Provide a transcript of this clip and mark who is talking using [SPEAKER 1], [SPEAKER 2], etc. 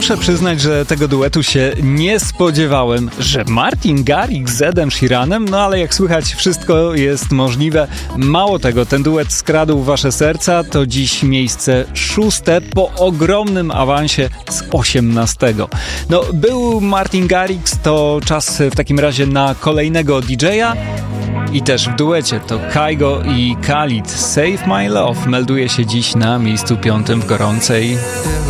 [SPEAKER 1] Muszę przyznać, że tego duetu się nie spodziewałem, że Martin Garrix z Edem Sheeranem, no ale jak słychać, wszystko jest możliwe. Mało tego, ten duet skradł wasze serca, to dziś miejsce 6 po ogromnym awansie z 18. No, był Martin Garrix, to czas w takim razie na kolejnego DJ-a. I też w duecie to Kygo i Khalid. Save My Love melduje się dziś na miejscu 5 w gorącej